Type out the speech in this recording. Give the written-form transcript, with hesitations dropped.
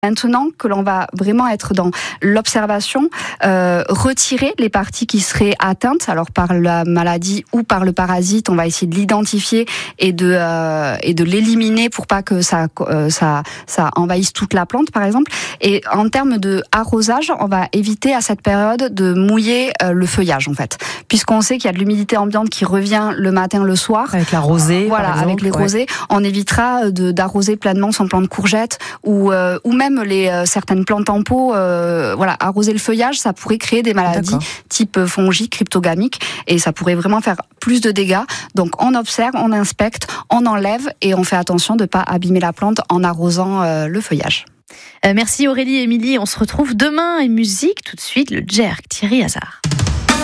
Maintenant que l'on va vraiment être dans l'observation, retirer les parties qui seraient atteintes, alors par la maladie ou par le parasite, on va essayer de l'identifier et de l'éliminer pour pas que ça envahisse toute la plante, par exemple. Et en termes de arrosage, on va éviter à cette période de mouiller le feuillage, en fait, puisqu'on sait qu'il y a de l'humidité ambiante qui revient le matin, le soir. Avec la rosée, voilà, par exemple, avec les rosées, on évitera d'arroser pleinement son plant de courgette ou même certaines plantes en pot. Voilà, arroser le feuillage, ça pourrait créer des maladies type fongiques, cryptogamiques, et ça pourrait vraiment faire plus de dégâts. Donc on observe, on inspecte, on enlève et on fait attention de ne pas abîmer la plante en arrosant le feuillage. Merci Aurélie et Émilie, on se retrouve demain et musique tout de suite, le Jerk, Thierry Hazard.